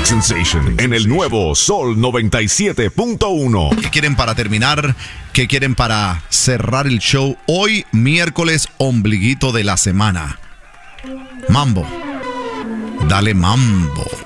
Music Sensation en el nuevo Sol 97.1. ¿Qué quieren para terminar? ¿Qué quieren para cerrar el show? Hoy, miércoles, ombliguito de la semana. Mambo. Dale mambo.